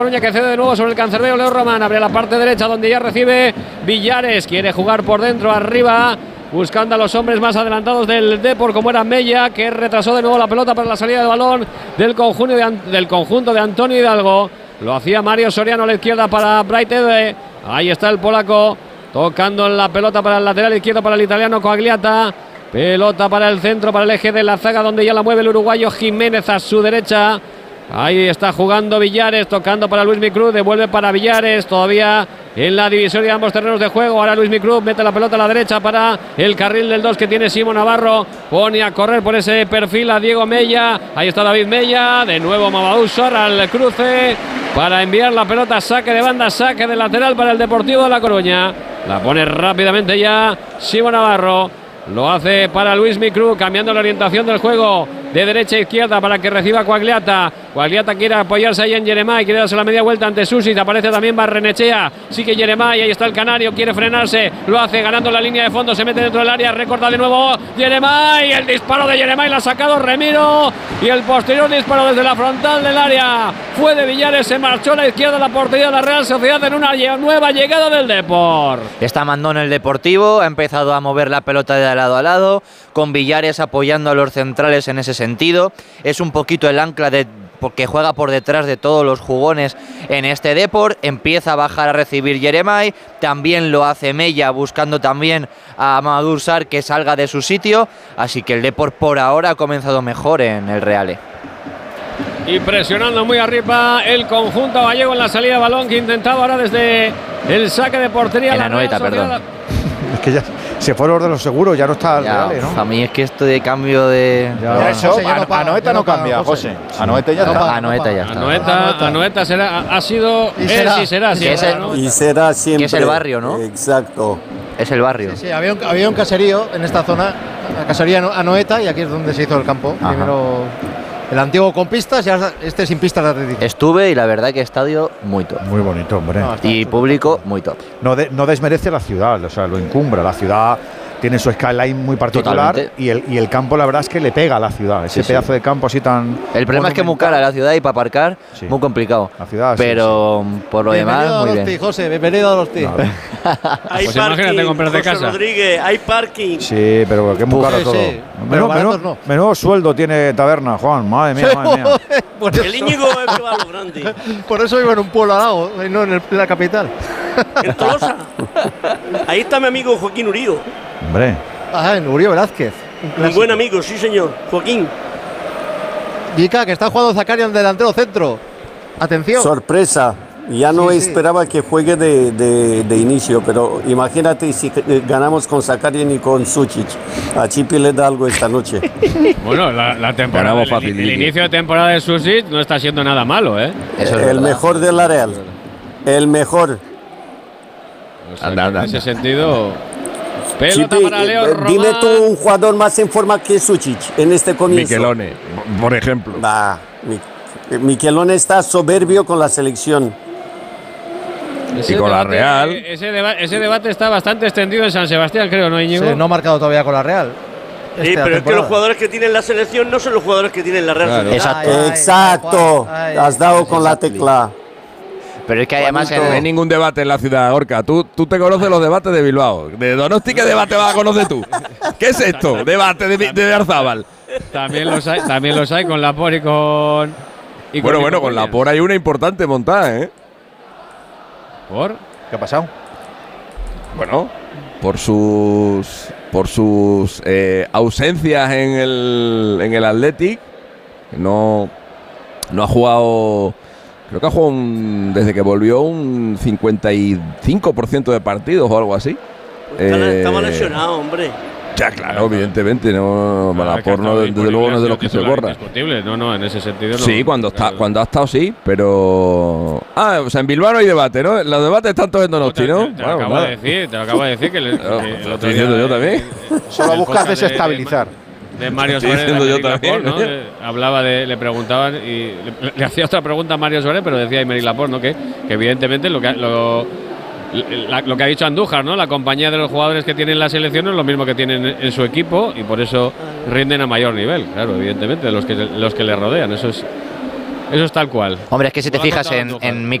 Que cede de nuevo sobre el cancerbero Leo Román, abre la parte derecha donde ya recibe Villares, quiere jugar por dentro, arriba, buscando a los hombres más adelantados del Depor, como era Mella, que retrasó de nuevo la pelota para la salida de balón del conjunto de Antonio Hidalgo. Lo hacía Mario Soriano a la izquierda para Bright Ede. Ahí está el polaco, tocando la pelota para el lateral izquierdo para el italiano Coagliata. Pelota para el centro, para el eje de la zaga, donde ya la mueve el uruguayo Jiménez a su derecha. Ahí está jugando Villares, tocando para Luismi Cruz, devuelve para Villares, todavía en la divisoria de ambos terrenos de juego. Ahora Luismi Cruz mete la pelota a la derecha para el carril del 2 que tiene Simón Navarro, pone a correr por ese perfil a Diego Mella, ahí está David Mella, de nuevo Mamadou Sor al cruce para enviar la pelota, saque de banda, saque de lateral para el Deportivo de La Coruña. La pone rápidamente ya Simón Navarro. Lo hace para Luismi Cruz, cambiando la orientación del juego de derecha a izquierda para que reciba Coagliata. Coagliata quiere apoyarse ahí en Yeremay, quiere darse la media vuelta ante Susic, aparece también Barrenechea, sigue Yeremay, ahí está el canario, quiere frenarse, lo hace ganando la línea de fondo, se mete dentro del área, recorta de nuevo Yeremay, el disparo de Yeremay lo ha sacado Remiro y el posterior disparo desde la frontal del área fue de Villares, se marchó a la izquierda de la portería de la Real Sociedad en una nueva llegada del Depor. Está mandón el Deportivo, ha empezado a mover la pelota de lado a lado, con Villares apoyando a los centrales en ese sentido. Es un poquito el ancla porque juega por detrás de todos los jugones en este Depor. Empieza a bajar a recibir Yeremay, también lo hace Mella, buscando también a Mamadou Sar que salga de su sitio. Así que el Depor por ahora ha comenzado mejor en el Reale. Y presionando muy arriba el conjunto gallego en la salida de balón, que intentaba ahora desde el saque de portería. En Anoeta, perdón. Es que ya se fueron los de los seguros, ya no está el Reale, ¿no? A mí es que esto de cambio de... Anoeta no cambia, José. Anoeta ya está. Anoeta ya está. Anoeta será, ha sido... Y será. Sí, será. Y será siempre. Que es el barrio, ¿no? Exacto. Es el barrio. Sí, había un caserío en esta zona, la casería Anoeta, y aquí es donde se hizo el campo. Ajá. Primero el antiguo con pistas y ahora este sin pistas de atletismo. Estuve y la verdad que estadio muy top. Muy bonito, hombre. Y público muy top. No desmerece la ciudad, o sea, lo encumbra. La ciudad tiene su skyline muy particular y el campo, la verdad es que le pega a la ciudad. Ese pedazo de campo así tan... El problema es que es muy cara la ciudad y para aparcar, muy complicado. La ciudad, pero por lo demás, muy bien. José, bienvenido a los tíos. Hay Pues parking, imagínate comprarte José casa. Rodríguez, hay parking. Sí, pero que es muy caro todo. Pero Menudo sueldo tiene Taberna, Juan. Madre mía, madre mía. El Íñigo es que va a lo grande. Por eso vivo en un pueblo al lado, y no en la capital. En Tolosa. Ahí está mi amigo Joaquín Urío. Hombre. Ajá, en Uribe Velázquez. Un buen amigo, sí señor. Joaquín. Vica, que está jugando Zacarian delantero centro. Atención. Sorpresa. Ya no esperaba que juegue de inicio, pero imagínate si ganamos con Zakarian y con Sucic. A Chipi le da algo esta noche. Bueno, la temporada, el inicio de temporada de Susic no está siendo nada malo, ¿eh? Eso es el mejor de la Real. El mejor. O sea, en ese sentido... Pelota Chipi, para Leo Román. dime tú un jugador más en forma que Sucic en este comienzo. Michelone, por ejemplo. Michelone está soberbio con la selección. Y con la Real. Ese debate está bastante extendido en San Sebastián, creo, ¿no, Íñigo? Sí, no ha marcado todavía con la Real. Sí, pero es que los jugadores que tienen la selección no son los jugadores que tienen la Real. Exacto. Exacto. Has dado con la tecla. Pero es que además no hay ningún debate en la ciudad, Orca. Tú te conoces los debates de Bilbao. De Donosti, ¿qué debate vas a conocer tú? ¿Qué es esto? Debate de Arzábal. También los hay con Lapor y con... Bueno, con Lapor hay una importante montada, ¿eh? ¿Por? ¿Qué ha pasado? Bueno, por sus ausencias en el Athletic. No ha jugado... Creo que ha jugado desde que volvió un 55% de partidos o algo así. Estaba lesionado, hombre. Ya, claro, evidentemente. No, Lapor no, desde luego no es de los que se borra. No, en ese sentido no. Sí, cuando ha estado sí, pero... o sea, en Bilbao no hay debate, ¿no? Los debates están todos en Donosti, ¿no? Te lo acabo de decir que lo estoy diciendo yo también. Solo buscas desestabilizar. De Mario Suárez, ¿no? Hablaba le preguntaban y le hacía otra pregunta a Mario Suárez, pero decía Aymeric Laporte, ¿no? Que evidentemente lo que ha dicho Andújar, ¿no? La compañía de los jugadores que tienen la selección es lo mismo que tienen en su equipo y por eso rinden a mayor nivel, claro, evidentemente, los que le rodean. Eso es Eso es tal cual. Hombre, es que si te Lo ha fijas contado en Andújar.